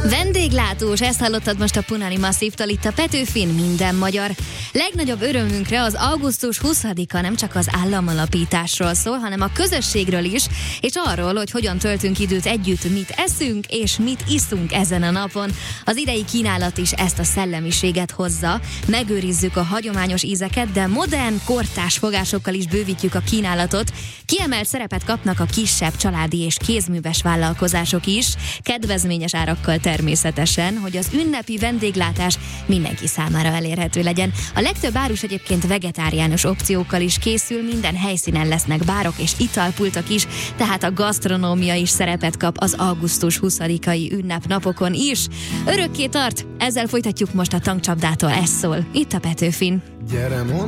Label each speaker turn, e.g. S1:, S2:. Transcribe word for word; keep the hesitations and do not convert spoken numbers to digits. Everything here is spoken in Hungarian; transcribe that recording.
S1: Vendéglátós, ezt hallottad most a Punani Masszívtól, itt a Petőfin, minden magyar. Legnagyobb örömünkre az augusztus huszadika nem csak az államalapításról szól, hanem a közösségről is, és arról, hogy hogyan töltünk időt együtt, mit eszünk és mit iszunk ezen a napon. Az idei kínálat is ezt a szellemiséget hozza. Megőrizzük a hagyományos ízeket, de modern, kortárs fogásokkal is bővítjük a kínálatot. Kiemelt szerepet kapnak a kisebb családi és kézműves vállalkozások is, kedvezményes árakkal természetesen, hogy az ünnepi vendéglátás mindenki számára elérhető legyen. A legtöbb árus egyébként vegetáriánus opciókkal is készül, minden helyszínen lesznek bárok és italpultok is, tehát a gasztronómia is szerepet kap az augusztus huszadikai ünnepnapokon is. Örökké tart, ezzel folytatjuk most a tankcsapdától, ez szól, itt a Petőfin.
S2: Gyere, mondd